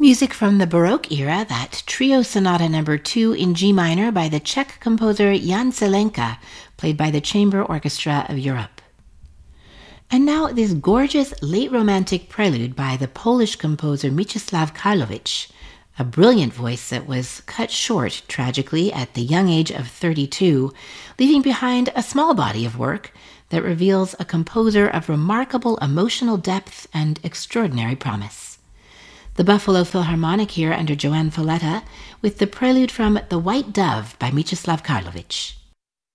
Music from the Baroque era, that Trio Sonata No. 2 in G minor by the Czech composer Jan Zelenka, played by the Chamber Orchestra of Europe. And now this gorgeous late romantic prelude by the Polish composer Mieczysław Karlowicz, a brilliant voice that was cut short, tragically, at the young age of 32, leaving behind a small body of work that reveals a composer of remarkable emotional depth and extraordinary promise. The Buffalo Philharmonic here under Joanne Falletta with the prelude from The White Dove by Mieczysław Karlowicz.